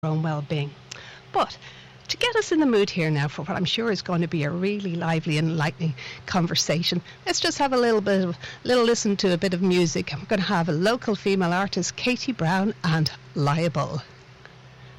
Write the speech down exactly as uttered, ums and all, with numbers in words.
own well-being. But to get us in the mood here now for what I'm sure is going to be a really lively and enlightening conversation, let's just have a little bit of little listen to a bit of music. I'm going to have a local female artist, Katie Brown, and Liable.